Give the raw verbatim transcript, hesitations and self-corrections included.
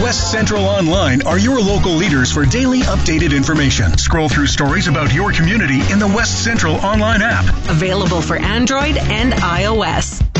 West Central Online are your local leaders for daily updated information. Scroll through stories about your community in the West Central Online app. Available for Android and iOS.